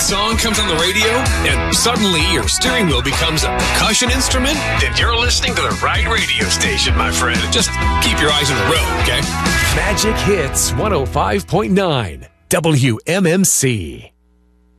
song comes on the radio and suddenly your steering wheel becomes a percussion instrument? Then you're listening to the right radio station, my friend. Just keep your eyes on the road, okay? Magic Hits 105.9 WMMC.